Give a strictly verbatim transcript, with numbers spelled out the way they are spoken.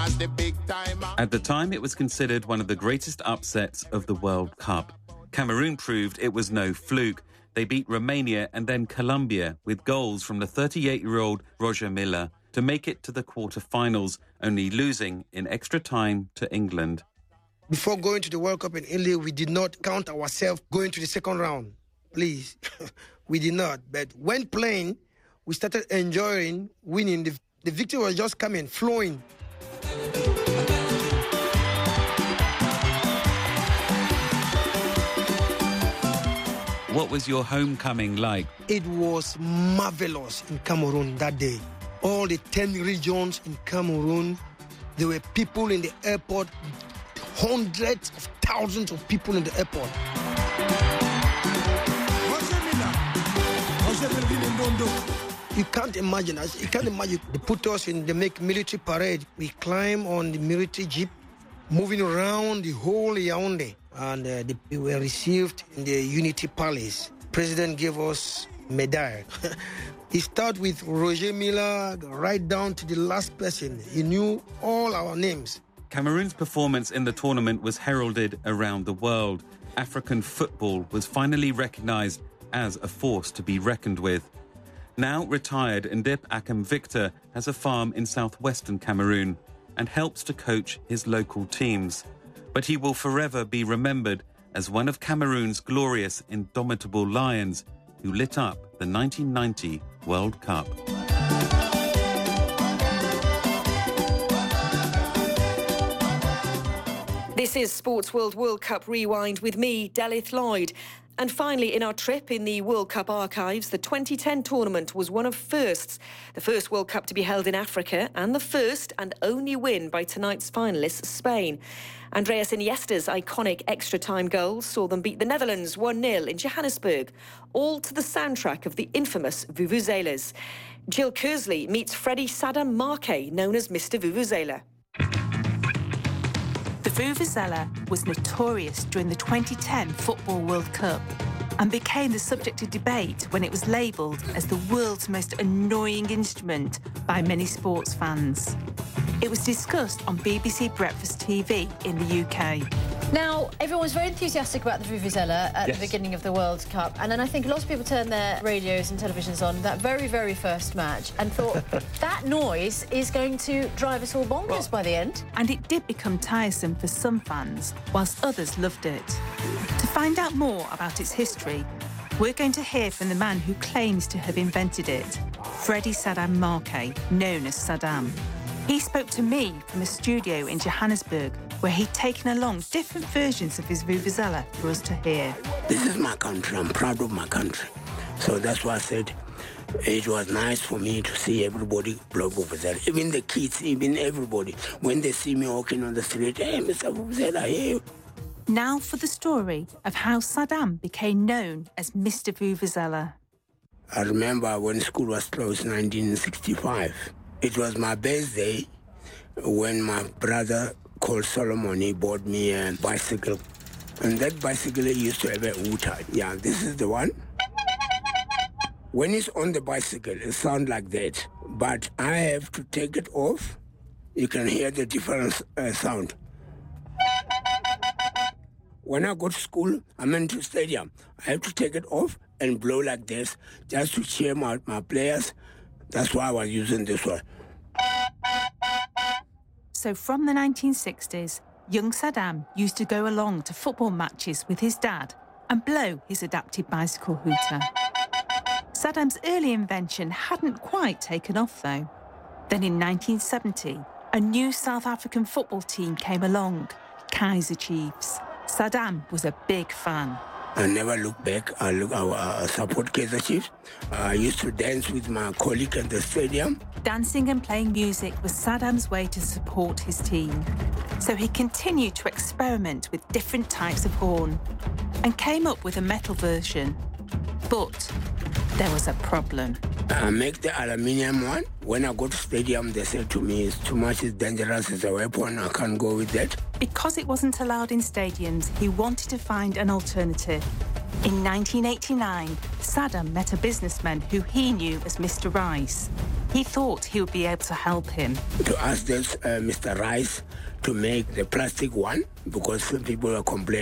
the big timer. At the time, it was considered one of the greatest upsets of the World Cup. Cameroon proved it was no fluke. They beat Romania and then Colombia with goals from the thirty-eight-year-old Roger Milla to make it to the quarter-finals, only losing in extra time to England. Before going to the World Cup in Italy, we did not count ourselves going to the second round. Please, we did not. But when playing, we started enjoying winning. The, the victory was just coming, flowing. What was your homecoming like? It was marvelous in Cameroon that day. All the ten regions in Cameroon, there were people in the airport, hundreds of thousands of people in the airport. You can't imagine us. You can't imagine. They put us in, they make military parade. We climb on the military jeep, moving around the whole Yaoundé. And uh, they, they were received in the Unity Palace. President gave us medal. He started with Roger Milla right down to the last person. He knew all our names. Cameroon's performance in the tournament was heralded around the world. African football was finally recognised as a force to be reckoned with. Now retired, Ndip Akam Victor has a farm in southwestern Cameroon and helps to coach his local teams. But he will forever be remembered as one of Cameroon's glorious, indomitable lions who lit up the nineteen ninety World Cup. This is Sports World World Cup Rewind with me, Delith Lloyd. And finally, in our trip in the World Cup archives, the twenty ten tournament was one of firsts. The first World Cup to be held in Africa and the first and only win by tonight's finalists, Spain. Andreas Iniesta's iconic extra-time goal saw them beat the Netherlands one nil in Johannesburg, all to the soundtrack of the infamous Vuvuzelas. Jill Kersley meets Freddie Saddam Marquet, known as Mister Vuvuzela. The Vuvuzela was notorious during the twenty ten Football World Cup and became the subject of debate when it was labelled as the world's most annoying instrument by many sports fans. It was discussed on B B C Breakfast T V in the U K. Now, everyone was very enthusiastic about the Vuvuzela at yes. the beginning of the World Cup, and then I think lots of people turned their radios and televisions on that very, very first match and thought, that noise is going to drive us all bonkers well, by the end. And it did become tiresome for some fans, whilst others loved it. To find out more about its history, we're going to hear from the man who claims to have invented it, Freddie Saddam Marquet, known as Saddam. He spoke to me from a studio in Johannesburg where he'd taken along different versions of his Vuvuzela for us to hear. This is my country. I'm proud of my country. So that's why I said it was nice for me to see everybody blow Vuvuzela. Even the kids, even everybody. When they see me walking on the street, hey, Mister Vuvuzela, hey. Now for the story of how Saddam became known as Mister Vuvuzela. I remember when school was closed in nineteen sixty-five. It was my birthday when my brother called Solomon, he bought me a bicycle. And that bicycle used to have a U-type. Yeah, this is the one. When it's on the bicycle, it sounds like that. But I have to take it off. You can hear the different uh, sound. When I go to school, I'm into stadium. I have to take it off and blow like this just to cheer my, my players. That's why I was using this one. So from the nineteen sixties, young Saddam used to go along to football matches with his dad and blow his adapted bicycle hooter. Saddam's early invention hadn't quite taken off, though. Then in nineteen seventy, a new South African football team came along, Kaizer Chiefs. Saddam was a big fan. I never look back. I look. I, I support Kaizer Chiefs. I used to dance with my colleague at the stadium. Dancing and playing music was Saddam's way to support his team. So he continued to experiment with different types of horn and came up with a metal version. But there was a problem. I make the aluminium one. When I go to stadium, they say to me, it's too much, it's dangerous, it's a weapon, I can't go with that. Because it wasn't allowed in stadiums, he wanted to find an alternative. In nineteen eighty-nine, Saddam met a businessman who he knew as Mister Rice. He thought he would be able to help him. To ask this, uh, Mister Rice to make the plastic one, because some people are complaining